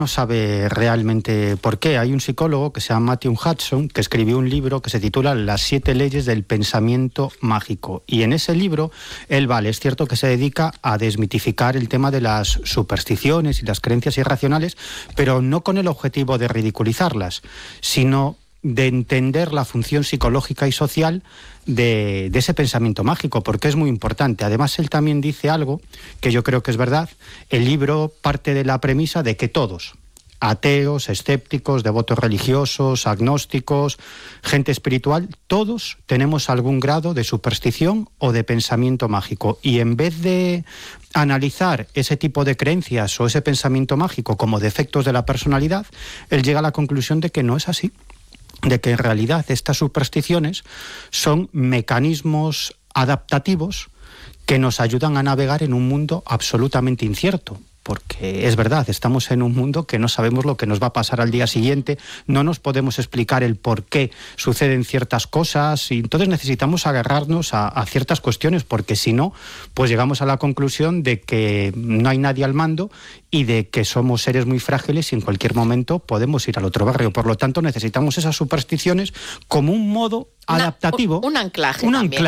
no sabe realmente por qué. Hay un psicólogo que se llama Matthew Hudson que escribió un libro que se titula Las 7 leyes del pensamiento mágico. Y en ese libro, es cierto que se dedica a desmitificar el tema de las supersticiones y las creencias irracionales, pero no con el objetivo de ridiculizarlas, sino de entender la función psicológica y social de ese pensamiento mágico, porque es muy importante. Además, él también dice algo que yo creo que es verdad. El libro parte de la premisa de que todos, ateos, escépticos, devotos religiosos, agnósticos, gente espiritual, todos tenemos algún grado de superstición o de pensamiento mágico. Y en vez de analizar ese tipo de creencias o ese pensamiento mágico como defectos de la personalidad, él llega a la conclusión de que no es así, de que en realidad estas supersticiones son mecanismos adaptativos que nos ayudan a navegar en un mundo absolutamente incierto. Porque es verdad, estamos en un mundo que no sabemos lo que nos va a pasar al día siguiente, no nos podemos explicar el por qué suceden ciertas cosas, y entonces necesitamos agarrarnos a ciertas cuestiones, porque si no, pues llegamos a la conclusión de que no hay nadie al mando y de que somos seres muy frágiles y en cualquier momento podemos ir al otro barrio. Por lo tanto, necesitamos esas supersticiones como un modo adaptativo, un anclaje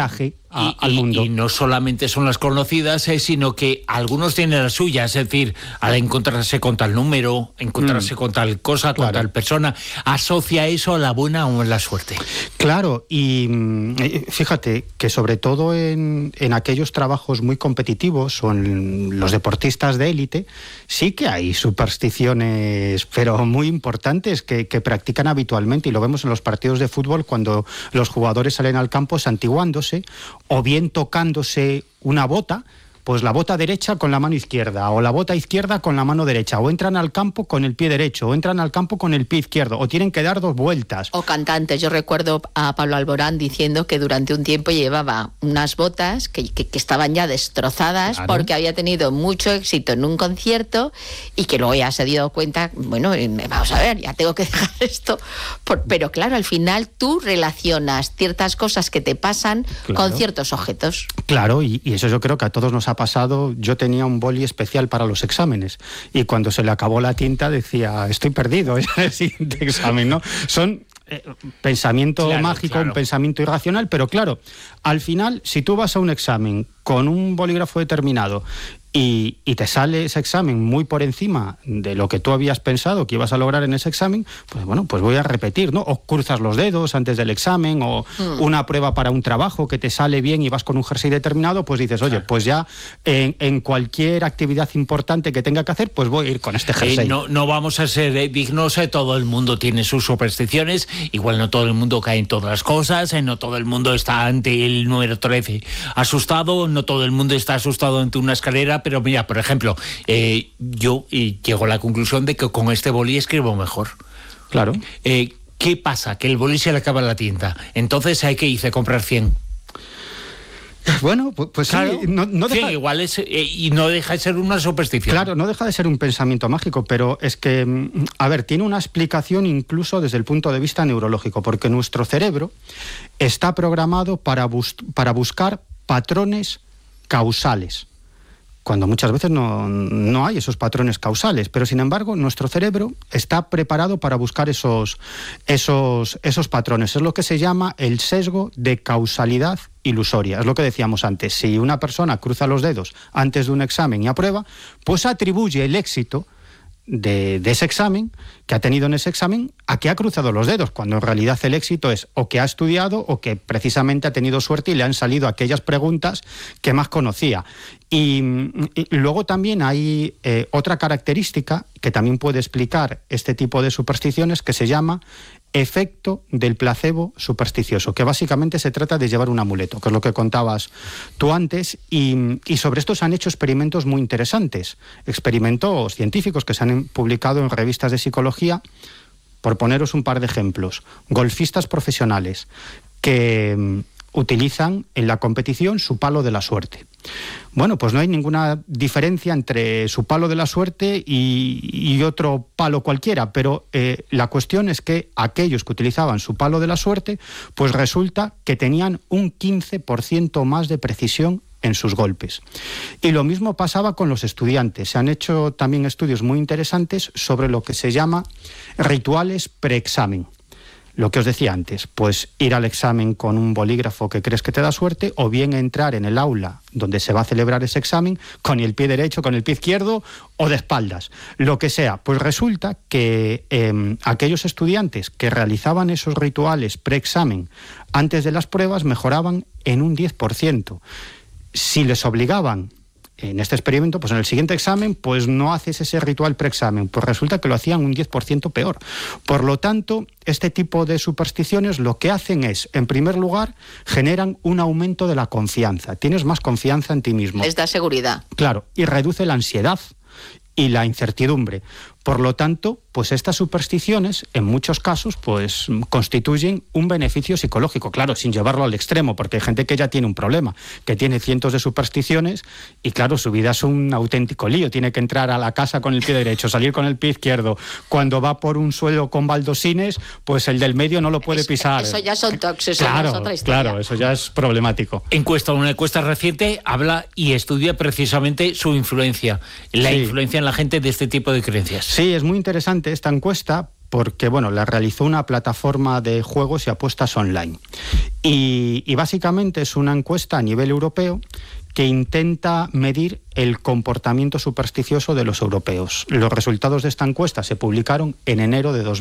al mundo. Y no solamente son las conocidas, sino que algunos tienen las suyas, es decir, al encontrarse con tal número, encontrarse con tal cosa, con tal persona, asocia eso a la buena o a la suerte. Claro, y fíjate que sobre todo en aquellos trabajos muy competitivos o en los deportistas de élite, sí que hay supersticiones, pero muy importantes que practican habitualmente, y lo vemos en los partidos de fútbol cuando los jugadores salen al campo santiguándose o bien tocándose una bota, pues la bota derecha con la mano izquierda, o la bota izquierda con la mano derecha, o entran al campo con el pie derecho, o entran al campo con el pie izquierdo, o tienen que dar 2 vueltas. O cantantes. Yo recuerdo a Pablo Alborán diciendo que durante un tiempo llevaba unas botas que estaban ya destrozadas, claro, porque había tenido mucho éxito en un concierto y que luego ya se dio cuenta, bueno, vamos a ver, ya tengo que dejar esto. Pero claro, al final tú relacionas ciertas cosas que te pasan, claro, con ciertos objetos. Claro, y eso yo creo que a todos nos ha pasado. Yo tenía un boli especial para los exámenes y cuando se le acabó la tinta decía, estoy perdido, es el siguiente examen, ¿no? Son pensamiento mágico, un pensamiento irracional, pero claro, al final, si tú vas a un examen con un bolígrafo determinado y te sale ese examen muy por encima de lo que tú habías pensado que ibas a lograr en ese examen, pues bueno, pues voy a repetir, ¿no? O cruzas los dedos antes del examen, o una prueba para un trabajo que te sale bien y vas con un jersey determinado, pues dices, oye, pues ya en cualquier actividad importante que tenga que hacer, pues voy a ir con este jersey. No vamos a ser dignos, todo el mundo tiene sus supersticiones, igual no todo el mundo cae en todas las cosas, no todo el mundo está ante el número 13 asustado, no todo el mundo está asustado ante una escalera. Pero mira, por ejemplo, yo llego a la conclusión de que con este boli escribo mejor. Claro. ¿Qué pasa? Que el boli se le acaba la tinta. Entonces hay que irse a comprar 100. Bueno, pues claro, sí, no deja... sí, igual es, y no deja de ser una superstición. Claro, no deja de ser un pensamiento mágico, pero es que, a ver, tiene una explicación incluso desde el punto de vista neurológico, porque nuestro cerebro está programado para buscar patrones causales, cuando muchas veces no hay esos patrones causales, pero sin embargo nuestro cerebro está preparado para buscar esos patrones. Es lo que se llama el sesgo de causalidad ilusoria. Es lo que decíamos antes. Si una persona cruza los dedos antes de un examen y aprueba, pues atribuye el éxito de ese examen, que ha tenido en ese examen, a que ha cruzado los dedos, cuando en realidad el éxito es o que ha estudiado o que precisamente ha tenido suerte y le han salido aquellas preguntas que más conocía. Y luego también hay otra característica que también puede explicar este tipo de supersticiones, que se llama efecto del placebo supersticioso, que básicamente se trata de llevar un amuleto, que es lo que contabas tú antes, y sobre esto se han hecho experimentos muy interesantes, experimentos científicos que se han publicado en revistas de psicología. Por poneros un par de ejemplos, golfistas profesionales que utilizan en la competición su palo de la suerte. Bueno, pues no hay ninguna diferencia entre su palo de la suerte y otro palo cualquiera, pero la cuestión es que aquellos que utilizaban su palo de la suerte, pues resulta que tenían un 15% más de precisión en sus golpes. Y lo mismo pasaba con los estudiantes. Se han hecho también estudios muy interesantes sobre lo que se llama rituales preexamen. Lo que os decía antes, pues ir al examen con un bolígrafo que crees que te da suerte, o bien entrar en el aula donde se va a celebrar ese examen con el pie derecho, con el pie izquierdo o de espaldas, lo que sea. Pues resulta que aquellos estudiantes que realizaban esos rituales preexamen antes de las pruebas mejoraban en un 10%. Si les obligaban en este experimento, pues en el siguiente examen, pues no haces ese ritual preexamen, pues resulta que lo hacían un 10% peor. Por lo tanto, este tipo de supersticiones lo que hacen es, en primer lugar, generan un aumento de la confianza. Tienes más confianza en ti mismo. Les da seguridad. Claro, y reduce la ansiedad y la incertidumbre. Por lo tanto, pues estas supersticiones, en muchos casos, pues constituyen un beneficio psicológico, claro, sin llevarlo al extremo, porque hay gente que ya tiene un problema, que tiene cientos de supersticiones y, claro, su vida es un auténtico lío. Tiene que entrar a la casa con el pie derecho, salir con el pie izquierdo. Cuando va por un suelo con baldosines, pues el del medio no lo puede pisar. Eso ya son toques, claro, eso es otra historia. Claro, eso ya es problemático. Una encuesta reciente habla y estudia precisamente su influencia, la influencia en la gente de este tipo de creencias. Sí, es muy interesante esta encuesta porque, bueno, la realizó una plataforma de juegos y apuestas online. Y básicamente es una encuesta a nivel europeo que intenta medir el comportamiento supersticioso de los europeos. Los resultados de esta encuesta se publicaron en enero de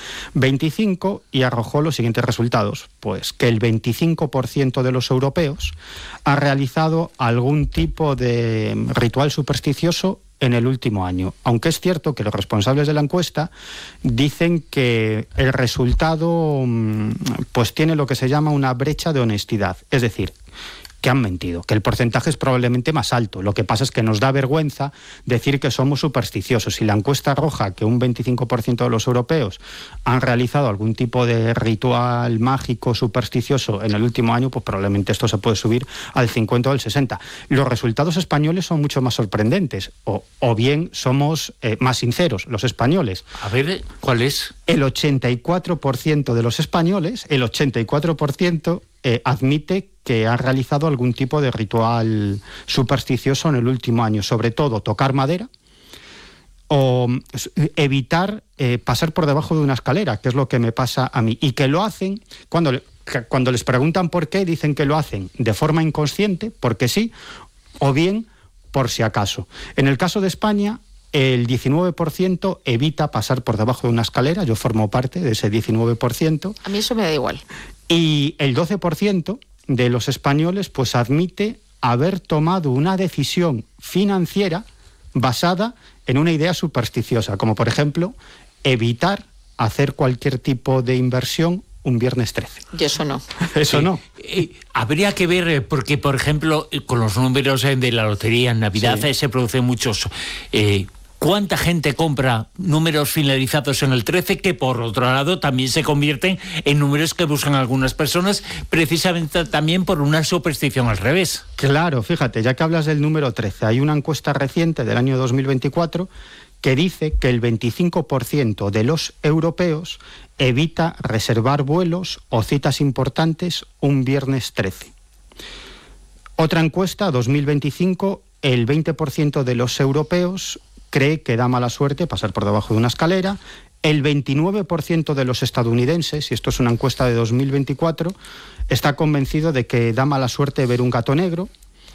2025 y arrojó los siguientes resultados. Pues que el 25% de los europeos ha realizado algún tipo de ritual supersticioso en el último año. Aunque es cierto que los responsables de la encuesta dicen que el resultado pues tiene lo que se llama una brecha de honestidad. Es decir, que han mentido, que el porcentaje es probablemente más alto. Lo que pasa es que nos da vergüenza decir que somos supersticiosos. Si la encuesta arroja que un 25% de los europeos han realizado algún tipo de ritual mágico supersticioso en el último año, pues probablemente esto se puede subir al 50 o al 60. Los resultados españoles son mucho más sorprendentes, o bien somos más sinceros, los españoles. A ver, ¿cuál es? El 84% de los españoles, el 84%, admite que han realizado algún tipo de ritual supersticioso en el último año, sobre todo tocar madera o evitar pasar por debajo de una escalera, que es lo que me pasa a mí, y que lo hacen cuando les preguntan por qué, dicen que lo hacen de forma inconsciente, porque sí, o bien por si acaso. En el caso de España, el 19% evita pasar por debajo de una escalera. Yo formo parte de ese 19%. A mí eso me da igual. Y el 12% de los españoles pues admite haber tomado una decisión financiera basada en una idea supersticiosa, como por ejemplo evitar hacer cualquier tipo de inversión un viernes 13. Y eso no. Eso no. Habría que ver, porque por ejemplo con los números de la lotería en Navidad se producen muchos... ¿Cuánta gente compra números finalizados en el 13 que por otro lado también se convierten en números que buscan algunas personas precisamente también por una superstición al revés? Claro, fíjate, ya que hablas del número 13, hay una encuesta reciente del año 2024 que dice que el 25% de los europeos evita reservar vuelos o citas importantes un viernes 13. Otra encuesta, 2025, el 20% de los europeos cree que da mala suerte pasar por debajo de una escalera. El 29% de los estadounidenses, y esto es una encuesta de 2024, está convencido de que da mala suerte ver un gato negro.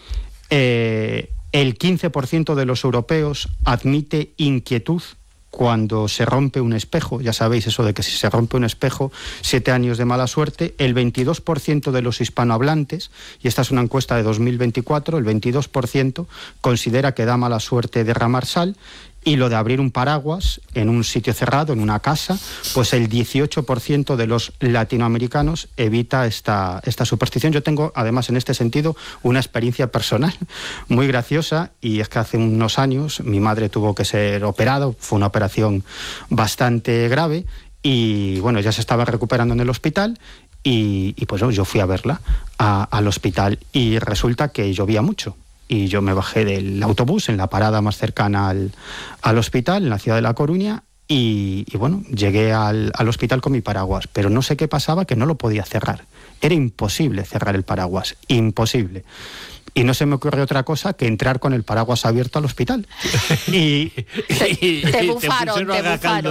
El 15% de los europeos admite inquietud cuando se rompe un espejo. Ya sabéis eso de que si se rompe un espejo, 7 años de mala suerte. El 22% de los hispanohablantes, y esta es una encuesta de 2024, el 22% considera que da mala suerte derramar sal. Y lo de abrir un paraguas en un sitio cerrado, en una casa, pues el 18% de los latinoamericanos evita esta superstición. Yo tengo, además, en este sentido, una experiencia personal muy graciosa, y es que hace unos años mi madre tuvo que ser operada, fue una operación bastante grave, y bueno, ya se estaba recuperando en el hospital, y pues yo fui a verla al hospital, y resulta que llovía mucho. Y yo me bajé del autobús en la parada más cercana al hospital, en la ciudad de La Coruña, y bueno, llegué al hospital con mi paraguas, pero no sé qué pasaba, que no lo podía cerrar. Era imposible cerrar el paraguas, imposible. Y no se me ocurre otra cosa que entrar con el paraguas abierto al hospital. Te bufaron.